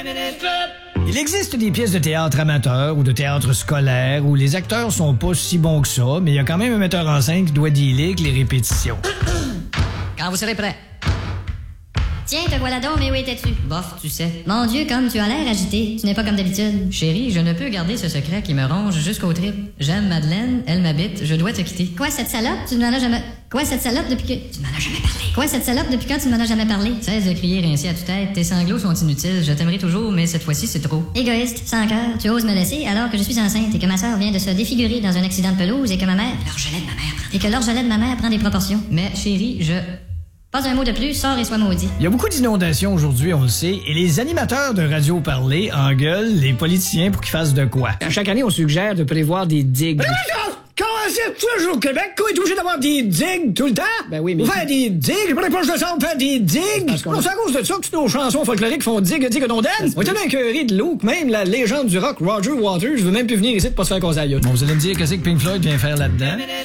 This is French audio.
Il existe des pièces de théâtre amateurs ou de théâtre scolaire où les acteurs sont pas si bons que ça, mais il y a quand même un metteur en scène qui doit dealer avec les répétitions. Quand vous serez prêt. Tiens, te voilà donc, mais où étais-tu? Bof, tu sais. Mon Dieu, comme tu as l'air agité. Tu n'es pas comme d'habitude. Chérie, je ne peux garder ce secret qui me ronge jusqu'au trip. J'aime Madeleine, elle m'habite, je dois te quitter. Quoi, cette salope? Tu ne m'en as jamais... Quoi, cette salope depuis que... Tu m'en as jamais parlé. Quoi, cette salope depuis quand tu ne m'en as jamais parlé? Cesse de crier ainsi à tue-tête, tes sanglots sont inutiles, je t'aimerai toujours, mais cette fois-ci c'est trop. Égoïste, sans cœur, tu oses me laisser alors que je suis enceinte et que ma sœur vient de se défigurer dans un accident de pelouse et que ma mère... L'orgelet de ma mère prend... Et que l'orgelet de ma mère prend des proportions. Mais chérie, Pas un mot de plus, sors et sois maudit. Il y a beaucoup d'inondations aujourd'hui, on le sait, et les animateurs de radio parlée engueulent les politiciens pour qu'ils fassent de quoi. À chaque année, on suggère de prévoir des digues. Comment c'est toujours au Québec qu'on est obligé d'avoir des digues tout le temps? Ben oui, mais... Vous faire des digues, pour les poches de sang, faire des digues. C'est à cause de ça que toutes nos chansons folkloriques font digue, digue, non dance. On est tellement écœurés de l'eau que même la légende du rock, Roger Waters, veut même plus venir ici pour pas se faire causer à la gueule. Bon, vous allez me dire qu'est-ce que Pink Floyd vient faire là-dedans?